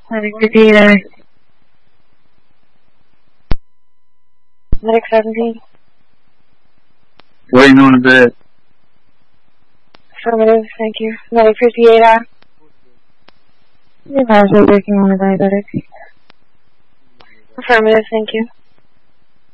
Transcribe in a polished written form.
Medic 58A. Medic 17. Waiting on a bed. Affirmative, thank you. Medic 58A. You guys are working on a diabetic. Affirmative, thank you.